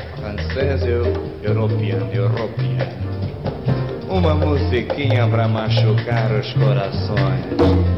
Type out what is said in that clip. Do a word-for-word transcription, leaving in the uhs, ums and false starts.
francês, eu, europeano, europeano. Uma musiquinha pra machucar os corações.